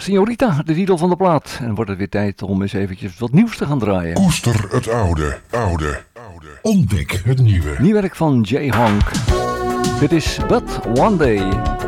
Signorita, de titel van de plaat. En wordt het weer tijd om eens eventjes wat nieuws te gaan draaien. Koester het oude. Ontdek het nieuwe. Nieuw werk van Jay Honk. Dit is But One Day.